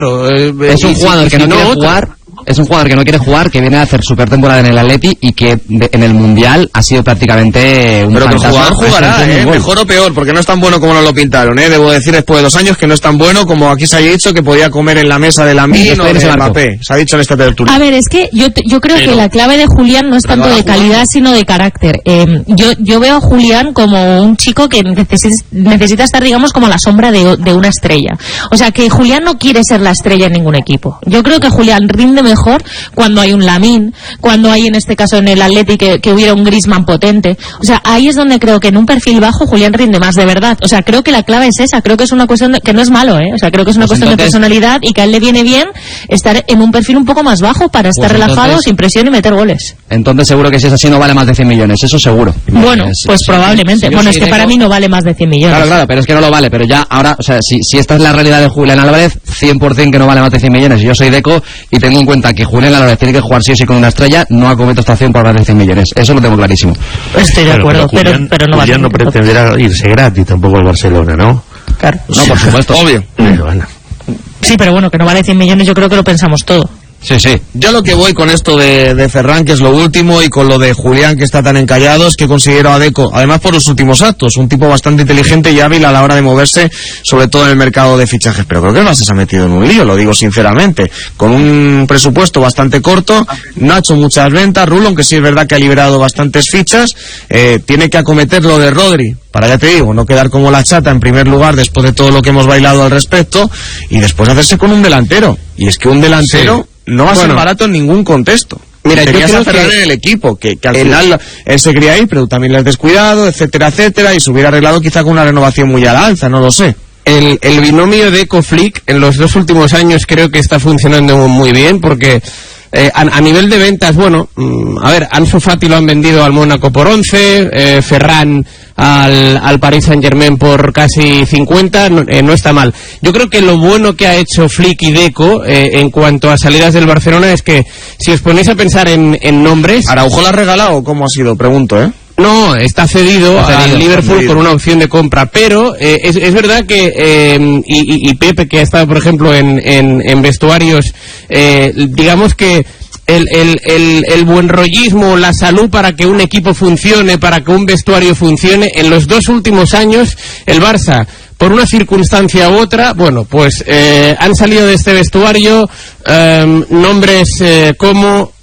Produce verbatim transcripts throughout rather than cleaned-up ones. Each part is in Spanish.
Es un jugador que no quiere jugar. Es un jugador que no quiere jugar, que viene a hacer super temporada en el Atleti y que de, en el Mundial ha sido prácticamente un Pero que el jugador jugará, ¿eh? Mejor o peor, porque no es tan bueno como nos lo pintaron, ¿eh? Debo decir después de dos años que no es tan bueno como aquí se ha dicho que podía comer en la mesa de Lamine o de Mbappé. Se ha dicho en esta tertulia. A ver, es que yo yo creo Pero, que la clave de Julián no es tanto de calidad sino de carácter. Eh, yo yo veo a Julián como un chico que necesita, necesita estar, digamos, como a la sombra de, de una estrella. O sea, que Julián no quiere ser la estrella en ningún equipo. Yo creo que Julián rinde mejor cuando hay un Lamine, cuando hay, en este caso en el Atleti, que, que hubiera un Griezmann potente. O sea, ahí es donde creo que en un perfil bajo Julián rinde más, de verdad. O sea, creo que la clave es esa, creo que es una cuestión de, que no es malo, ¿eh? O sea, creo que es una pues cuestión entonces, de personalidad y que a él le viene bien estar en un perfil un poco más bajo para estar pues relajado, entonces, sin presión y meter goles. Entonces seguro que si es así no vale más de cien millones, eso seguro. Bueno, es, pues probablemente. Sí, bueno, es que para mí no vale más de cien millones. Claro, claro, pero es que no lo vale, pero ya ahora, o sea, si, si esta es la realidad de Julián Álvarez, cien por ciento que no vale más de cien millones. Yo soy Deco y tengo en cuenta que Julián Álvarez tiene que jugar sí o sí con una estrella, no acometo esta acción por más de cien millones. Eso lo tengo clarísimo. Estoy de acuerdo, pero, Julián, pero, pero no Julián no pretenderá irse gratis tampoco al Barcelona, ¿no? Claro. No, por supuesto. Obvio. Pero bueno. Sí, pero bueno, que no vale cien millones, yo creo que lo pensamos todo. Sí, sí. Yo lo que voy con esto de, de Ferran, que es lo último, y con lo de Julián, que está tan encallado, es que considero a Deco, además por los últimos actos, un tipo bastante inteligente y hábil a la hora de moverse, sobre todo en el mercado de fichajes. Pero creo que el Barça se ha metido en un lío, lo digo sinceramente. Con un presupuesto bastante corto, no ha hecho muchas ventas. Rulo, aunque sí es verdad que ha liberado bastantes fichas, eh, tiene que acometer lo de Rodri, para, ya te digo, no quedar como la chata en primer lugar después de todo lo que hemos bailado al respecto, y después hacerse con un delantero. Y es que un delantero... Sí. No va a bueno, ser barato en ningún contexto. Mira, yo creo que en el equipo, que, que al el, final él se quería ir, pero también le has descuidado, etcétera, etcétera, y se hubiera arreglado quizá con una renovación muy al alza, no lo sé. El, el binomio de Deco-Flick en los dos últimos años creo que está funcionando muy bien, porque eh, a, a nivel de ventas, bueno, mmm, a ver, Ansu Fati lo han vendido al Mónaco por once, eh, Ferran al, al Paris Saint-Germain por casi cincuenta, no, eh, no está mal. Yo creo que lo bueno que ha hecho Flick y Deco eh, en cuanto a salidas del Barcelona es que, si os ponéis a pensar en, en nombres... ¿Araujo la ha regalado o cómo ha sido? Pregunto, ¿eh? No, está cedido, está cedido al Liverpool cedido. Con una opción de compra, pero eh, es, es verdad que eh, y, y Pepe, que ha estado por ejemplo en, en, en vestuarios, eh, digamos que el, el, el, el buen rollismo, la salud para que un equipo funcione, para que un vestuario funcione, en los dos últimos años el Barça, por una circunstancia u otra, bueno, pues eh, han salido de este vestuario eh, nombres eh, como...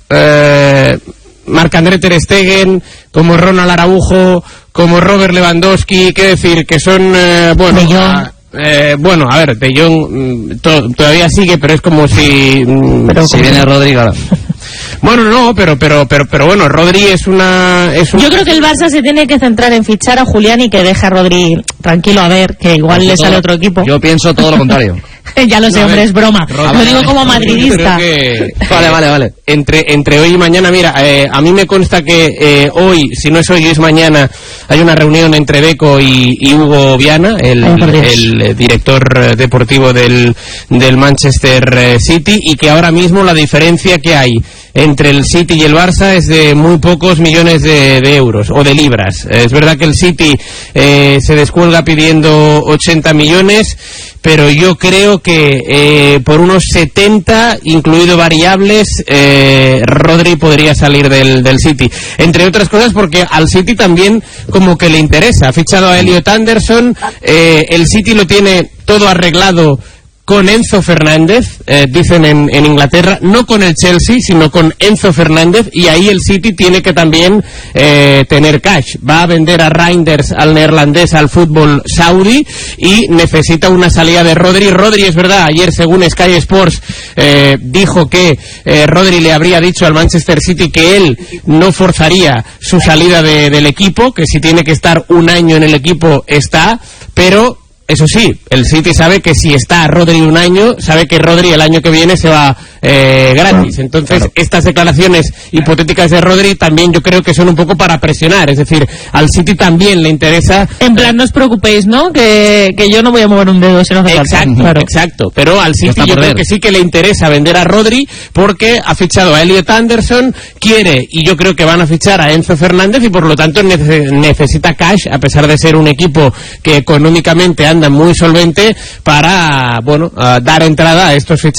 Eh, Marc-André Ter Stegen, como Ronald Araujo, como Robert Lewandowski, que decir que son, eh, bueno, a, eh, bueno, a ver, De Jong to, todavía sigue, pero es como si, pero si viene Rodrigo. Bueno, no, pero pero pero pero bueno, Rodri es una, es una... Yo creo que el Barça se tiene que centrar en fichar a Julián y que deje a Rodri tranquilo, a ver, que igual le sale otro equipo. Yo pienso todo lo contrario. Ya lo sé, no, hombre, es broma. Rodri, lo digo como madridista. Que... Vale, vale, vale. Entre, entre hoy y mañana, mira, eh, a mí me consta que eh, hoy, si no es hoy, es mañana, hay una reunión entre Deco y, y Hugo Viana, el, el, el director deportivo del, del Manchester City, y que ahora mismo la diferencia que hay entre el City y el Barça es de muy pocos millones de, de euros o de libras. Es verdad que el City eh, se descuelga pidiendo ochenta millones, pero yo creo que eh, por unos setenta, incluido variables, eh, Rodri podría salir del, del City. Entre otras cosas porque al City también como que le interesa. Ha fichado a Elliot Anderson, eh, el City lo tiene todo arreglado con Enzo Fernández, eh, dicen en, en Inglaterra, no con el Chelsea, sino con Enzo Fernández, y ahí el City tiene que también eh, tener cash. Va a vender a Reinders, al neerlandés, al fútbol saudí, y necesita una salida de Rodri. Rodri, es verdad, ayer según Sky Sports eh, dijo que eh, Rodri le habría dicho al Manchester City que él no forzaría su salida de, del equipo, que si tiene que estar un año en el equipo está, pero... Eso sí, el City sabe que si está Rodri un año, sabe que Rodri el año que viene se va eh, gratis. Entonces, claro, estas declaraciones hipotéticas de Rodri también yo creo que son un poco para presionar. Es decir, al City también le interesa... En plan, no os preocupéis, ¿no? Que, que yo no voy a mover un dedo si no hace falta. Exacto, claro. Exacto. Pero al City yo creo que sí que le interesa vender a Rodri porque ha fichado a Elliot Anderson, quiere, y yo creo que van a fichar a Enzo Fernández, y por lo tanto nece- necesita cash, a pesar de ser un equipo que económicamente han demanda muy solvente para, bueno, uh, dar entrada a estos fichajes